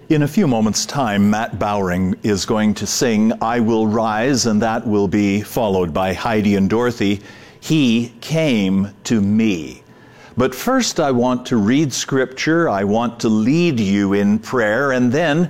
In a few moments' time, Matt Bowring is going to sing I Will Rise, and that will be followed by Heidi and Dorothy, He Came to Me. But first I want to read Scripture, I want to lead you in prayer, and then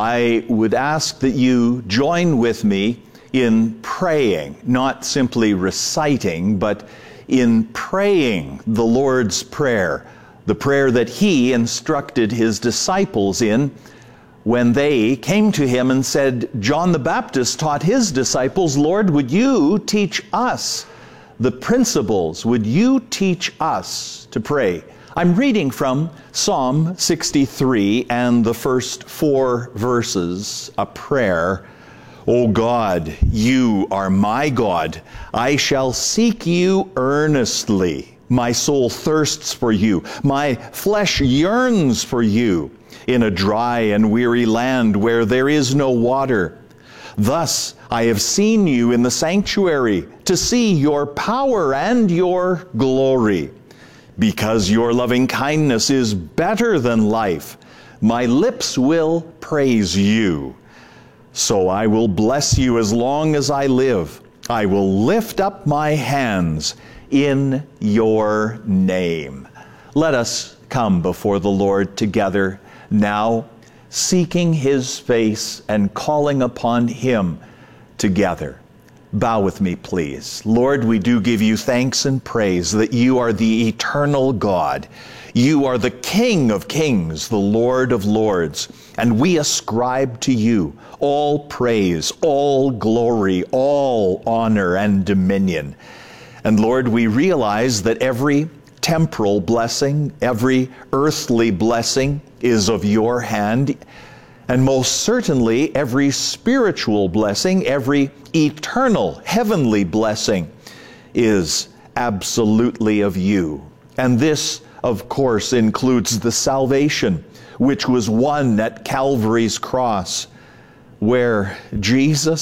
I would ask that you join with me in praying, not simply reciting, but in praying the Lord's Prayer, the prayer that He instructed His disciples in when they came to Him and said, John the Baptist taught his disciples, Lord, would you teach us the principles? Would you teach us to pray? I'm reading from Psalm 63 and the first 4 verses, a prayer. O God, you are my God. I shall seek you earnestly. My soul thirsts for you. My flesh yearns for you in a dry and weary land where there is no water. Thus I have seen you in the sanctuary to see your power and your glory. Because your loving kindness is better than life, my lips will praise you. So I will bless you as long as I live. I will lift up my hands in your name. Let us come before the Lord together now, seeking His face and calling upon Him together. Bow with me, please. Lord, we do give you thanks and praise that you are the eternal God. You are the King of kings, the Lord of lords, and we ascribe to you all praise, all glory, all honor and dominion. And Lord, we realize that every temporal blessing, every earthly blessing is of your hand, and most certainly every spiritual blessing, every eternal heavenly blessing is absolutely of you. And this, of course, includes the salvation which was won at Calvary's cross, where Jesus